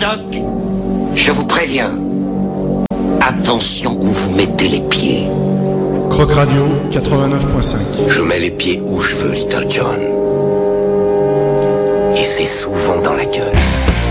Doc, je vous préviens. Attention où vous mettez les pieds. Croc Radio 89.5. Je mets les pieds où je veux, Little John. Et c'est souvent dans la gueule.